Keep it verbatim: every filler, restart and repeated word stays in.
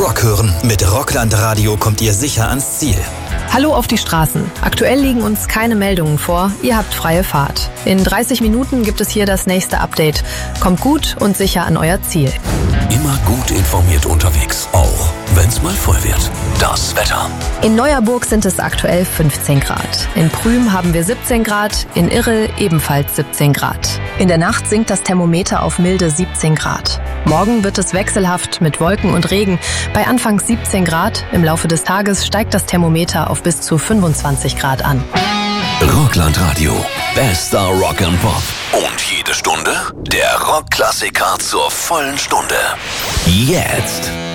Rock hören. Mit Rockland Radio kommt ihr sicher ans Ziel. Hallo auf die Straßen. Aktuell liegen uns keine Meldungen vor. Ihr habt freie Fahrt. In dreißig Minuten gibt es hier das nächste Update. Kommt gut und sicher an euer Ziel. Immer gut informiert unterwegs, auch wenn's mal voll wird. Das Wetter. In Neuerburg sind es aktuell fünfzehn Grad. In Prüm haben wir siebzehn Grad, in Irrel ebenfalls siebzehn Grad. In der Nacht sinkt das Thermometer auf milde siebzehn Grad. Morgen wird es wechselhaft mit Wolken und Regen. Bei anfangs siebzehn Grad, im Laufe des Tages steigt das Thermometer auf bis zu fünfundzwanzig Grad an. Rockland Radio. Bester Rock and Pop. Und jede Stunde der Rockklassiker zur vollen Stunde. Jetzt.